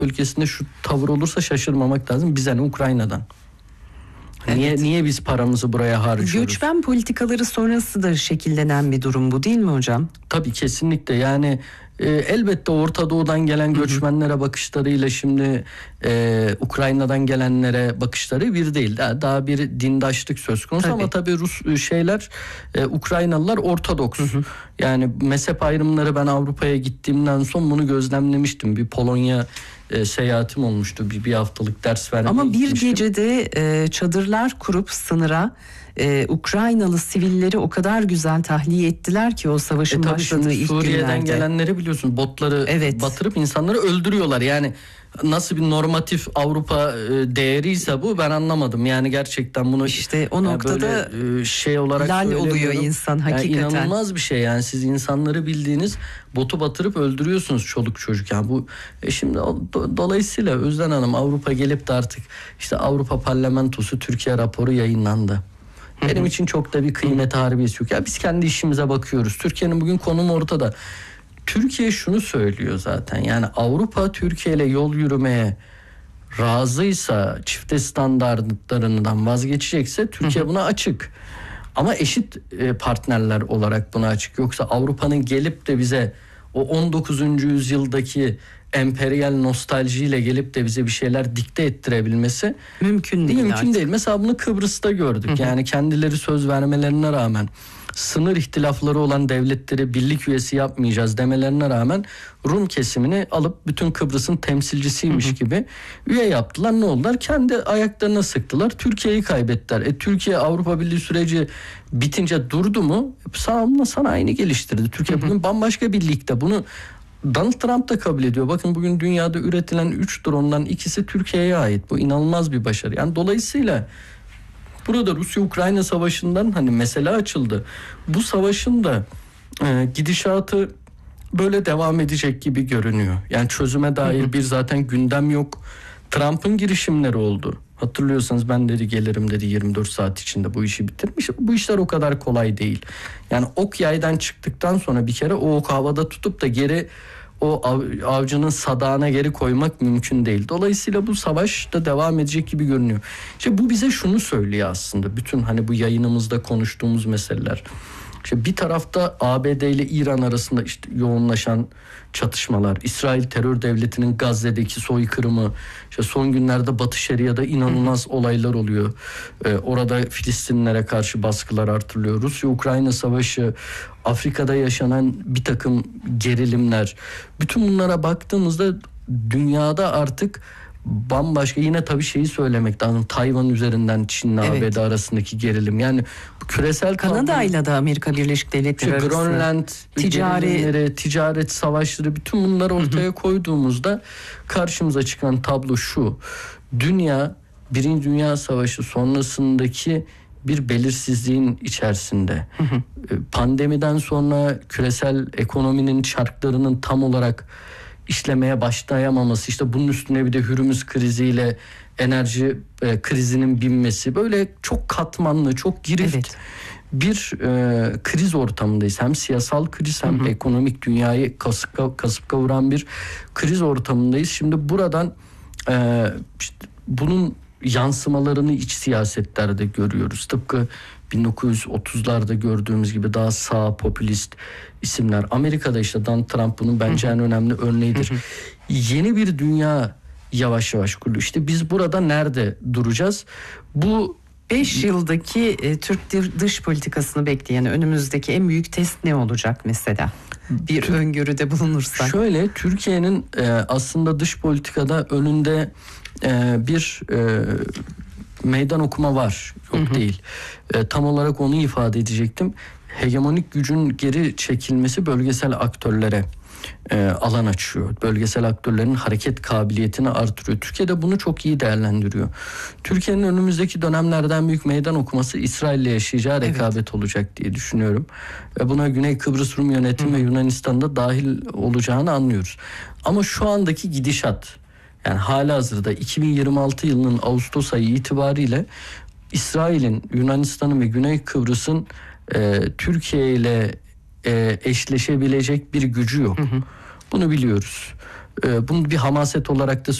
ülkesinde şu tavır olursa şaşırmamak lazım. Bize ne Ukrayna'dan? Evet. Niye biz paramızı buraya harcıyoruz? Göçmen politikaları sonrası da şekillenen bir durum bu, değil mi hocam? Tabii kesinlikle. Yani elbette Orta Doğu'dan gelen göçmenlere bakışlarıyla şimdi Ukrayna'dan gelenlere bakışları bir değil. Daha bir dindaşlık söz konusu. Tabii. Ama tabii Ukraynalılar Ortodoks. Yani mezhep ayrımları, ben Avrupa'ya gittiğimden sonra bunu gözlemlemiştim. Bir Polonya seyahatim olmuştu. Bir haftalık ders vermeye Ama bir gitmiştim. gecede çadırlar kurup sınıra Ukraynalı sivilleri o kadar güzel tahliye ettiler ki o savaşın başladığı ilk günlerde. Suriye'den gelenleri biliyorsun, botları batırıp insanları öldürüyorlar. Yani nasıl bir normatif Avrupa değeriyse bu, ben anlamadım. Yani gerçekten bunu işte o noktada böyle şey olarak lal oluyor insan hakikaten. Yani inanılmaz bir şey yani, siz insanları bildiğiniz botu batırıp öldürüyorsunuz, çoluk çocuk. Yani bu şimdi dolayısıyla Özden Hanım, Avrupa gelip de artık işte Avrupa Parlamentosu Türkiye raporu yayınlandı. Benim için çok da bir kıymet harbiyesi yok. Ya biz kendi işimize bakıyoruz. Türkiye'nin bugün konumu ortada. Türkiye şunu söylüyor zaten. Yani Avrupa Türkiye ile yol yürümeye razıysa, çifte standartlarından vazgeçecekse Türkiye buna açık. Ama eşit partnerler olarak buna açık. Yoksa Avrupa'nın gelip de bize o 19. yüzyıldaki emperyal nostaljiyle gelip de bize bir şeyler dikte ettirebilmesi mümkün değil. Mesela bunu Kıbrıs'ta gördük. Yani kendileri söz vermelerine rağmen, sınır ihtilafları olan devletleri birlik üyesi yapmayacağız demelerine rağmen Rum kesimini alıp bütün Kıbrıs'ın temsilcisiymiş gibi üye yaptılar. Ne oldular? Kendi ayaklarına sıktılar. Türkiye'yi kaybettiler. Türkiye Avrupa Birliği süreci bitince durdu mu? Savunma sanayini geliştirdi. Türkiye bugün bambaşka bir ligde. Bunu Donald Trump da kabul ediyor. Bakın bugün dünyada üretilen 3 drondan ikisi Türkiye'ye ait. Bu inanılmaz bir başarı. Yani dolayısıyla burada Rusya-Ukrayna savaşından hani mesele açıldı. Bu savaşın da gidişatı böyle devam edecek gibi görünüyor. Yani çözüme dair bir zaten gündem yok. Trump'ın girişimleri oldu. Hatırlıyorsanız ben dedi gelirim dedi 24 saat içinde bu işi bitirmiş. Bu işler o kadar kolay değil. Yani ok yaydan çıktıktan sonra bir kere o ok havada tutup da geri o avcının sadağına geri koymak mümkün değil. Dolayısıyla bu savaş da devam edecek gibi görünüyor. İşte bu bize şunu söylüyor aslında. Bütün hani bu yayınımızda konuştuğumuz meseleler. İşte bir tarafta ABD ile İran arasında işte yoğunlaşan çatışmalar, İsrail terör devletinin Gazze'deki soykırımı, işte son günlerde Batı Şeria'da inanılmaz olaylar oluyor. Orada Filistinlilere karşı baskılar artırılıyor. Rusya-Ukrayna savaşı, Afrika'da yaşanan bir takım gerilimler. Bütün bunlara baktığımızda dünyada artık bambaşka, yine tabii şeyi söylemek lazım. Tayvan üzerinden Çin'le ABD arasındaki gerilim. Yani bu küresel Kanada ile de Amerika Birleşik Devletleri arası Grönland ticaret savaşları, bütün bunları ortaya koyduğumuzda karşımıza çıkan tablo şu. Dünya Birinci Dünya Savaşı sonrasındaki bir belirsizliğin içerisinde. Pandemiden sonra küresel ekonominin çarklarının tam olarak işlemeye başlayamaması, işte bunun üstüne bir de Hürmüz kriziyle enerji krizinin binmesi, böyle çok katmanlı, çok girift bir kriz ortamındayız. Hem siyasal kriz hem ekonomik, dünyayı kasıp kavuran bir kriz ortamındayız. Şimdi buradan işte bunun yansımalarını iç siyasetlerde görüyoruz. Tıpkı 1930'larda gördüğümüz gibi daha sağ popülist isimler. Amerika'da işte Donald Trump bunun bence en önemli örneğidir. Yeni bir dünya yavaş yavaş kuruluyor. İşte biz burada nerede duracağız? Bu 5 yıldaki Türk dış politikasını bekleyen önümüzdeki en büyük test ne olacak mesela? Bir öngörüde bulunursak. Şöyle, Türkiye'nin aslında dış politikada önünde bir meydan okuma var. Yok değil. Tam olarak onu ifade edecektim. Hegemonik gücün geri çekilmesi bölgesel aktörlere alan açıyor. Bölgesel aktörlerin hareket kabiliyetini artırıyor. Türkiye de bunu çok iyi değerlendiriyor. Türkiye'nin önümüzdeki dönemlerden büyük meydan okuması İsrail'le yaşayacağı rekabet olacak diye düşünüyorum. Buna Güney Kıbrıs Rum yönetimi ve Yunanistan'da dahil olacağını anlıyoruz. Ama şu andaki gidişat, yani halihazırda 2026 yılının Ağustos ayı itibariyle İsrail'in, Yunanistan'ın ve Güney Kıbrıs'ın Türkiye ile eşleşebilecek bir gücü yok. Bunu biliyoruz. Bunu bir hamaset olarak da